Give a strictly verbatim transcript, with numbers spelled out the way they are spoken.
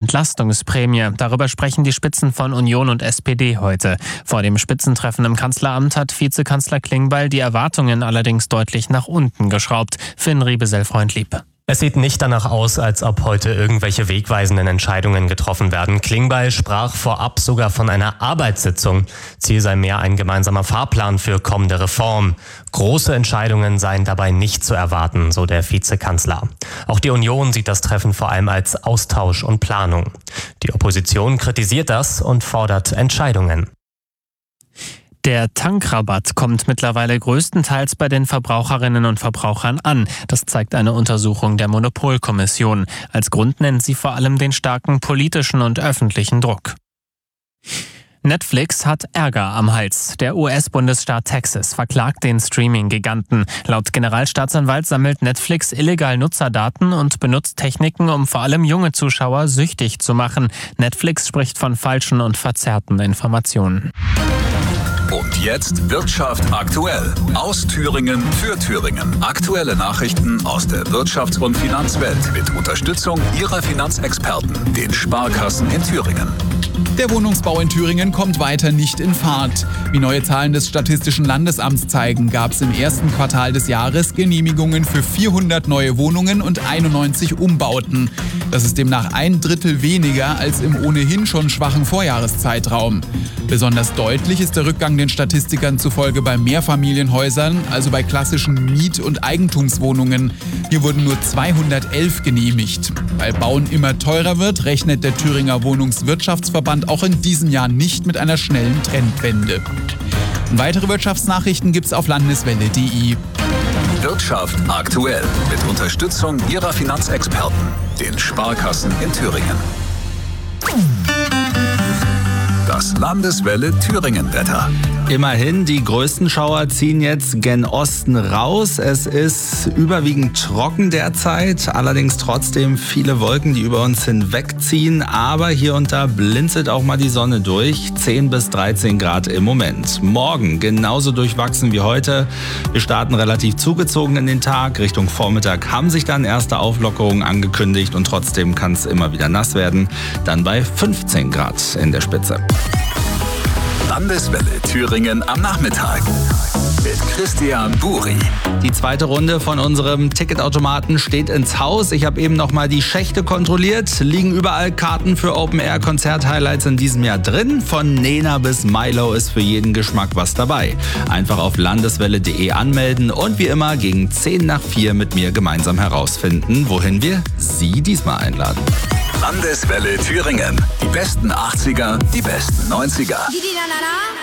Entlastungsprämie. Darüber sprechen die Spitzen von Union und S P D heute. Vor dem Spitzentreffen im Kanzleramt hat Vizekanzler Klingbeil die Erwartungen allerdings deutlich nach unten geschraubt. Finn Riebesell-Freundlieb. Es sieht nicht danach aus, als ob heute irgendwelche wegweisenden Entscheidungen getroffen werden. Klingbeil sprach vorab sogar von einer Arbeitssitzung. Ziel sei mehr ein gemeinsamer Fahrplan für kommende Reform. Große Entscheidungen seien dabei nicht zu erwarten, so der Vizekanzler. Auch die Union sieht das Treffen vor allem als Austausch und Planung. Die Opposition kritisiert das und fordert Entscheidungen. Der Tankrabatt kommt mittlerweile größtenteils bei den Verbraucherinnen und Verbrauchern an. Das zeigt eine Untersuchung der Monopolkommission. Als Grund nennt sie vor allem den starken politischen und öffentlichen Druck. Netflix hat Ärger am Hals. Der U S-Bundesstaat Texas verklagt den Streaming-Giganten. Laut Generalstaatsanwalt sammelt Netflix illegal Nutzerdaten und benutzt Techniken, um vor allem junge Zuschauer süchtig zu machen. Netflix spricht von falschen und verzerrten Informationen. Und jetzt Wirtschaft aktuell. Aus Thüringen für Thüringen. Aktuelle Nachrichten aus der Wirtschafts- und Finanzwelt mit Unterstützung Ihrer Finanzexperten, den Sparkassen in Thüringen. Der Wohnungsbau in Thüringen kommt weiter nicht in Fahrt. Wie neue Zahlen des Statistischen Landesamts zeigen, gab es im ersten Quartal des Jahres Genehmigungen für vierhundert neue Wohnungen und einundneunzig Umbauten. Das ist demnach ein Drittel weniger als im ohnehin schon schwachen Vorjahreszeitraum. Besonders deutlich ist der Rückgang den Statistikern zufolge bei Mehrfamilienhäusern, also bei klassischen Miet- und Eigentumswohnungen. Hier wurden nur zweihundertelf genehmigt. Weil Bauen immer teurer wird, rechnet der Thüringer Wohnungswirtschaftsverband auch in diesem Jahr nicht mit einer schnellen Trendwende. Und weitere Wirtschaftsnachrichten gibt's auf landeswelle punkt de. Wirtschaft aktuell mit Unterstützung Ihrer Finanzexperten, den Sparkassen in Thüringen. Das Landeswelle Thüringen-Wetter. Immerhin, die größten Schauer ziehen jetzt gen Osten raus. Es ist überwiegend trocken derzeit, allerdings trotzdem viele Wolken, die über uns hinwegziehen. Aber hier und da blinzelt auch mal die Sonne durch. zehn bis dreizehn Grad im Moment. Morgen genauso durchwachsen wie heute. Wir starten relativ zugezogen in den Tag. Richtung Vormittag haben sich dann erste Auflockerungen angekündigt und trotzdem kann es immer wieder nass werden. Dann bei fünfzehn Grad in der Spitze. Landeswelle Thüringen am Nachmittag mit Christian Buri. Die zweite Runde von unserem Ticketautomaten steht ins Haus. Ich habe eben noch mal die Schächte kontrolliert. Liegen überall Karten für Open-Air-Konzert-Highlights in diesem Jahr drin. Von Nena bis Milo ist für jeden Geschmack was dabei. Einfach auf landeswelle punkt de anmelden und wie immer gegen zehn nach vier mit mir gemeinsam herausfinden, wohin wir Sie diesmal einladen. Landeswelle Thüringen. Die besten achtziger, die besten neunziger.